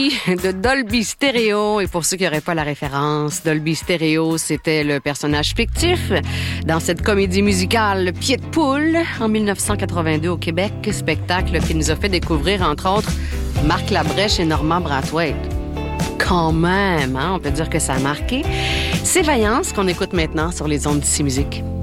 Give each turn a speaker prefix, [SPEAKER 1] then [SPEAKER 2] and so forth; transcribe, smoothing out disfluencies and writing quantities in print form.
[SPEAKER 1] s'agit de Dolby Stereo. Et pour ceux qui n'auraient pas la référence, Dolby Stereo, c'était le personnage fictif dans cette comédie musicale Le Pied de Poule en 1982 au Québec, spectacle qui nous a fait découvrir, entre autres, Marc Labrèche et Normand Brathwaite. Quand même, hein? On peut dire que ça a marqué. C'est Vaillance qu'on écoute maintenant sur les ondes d'Ici Musique.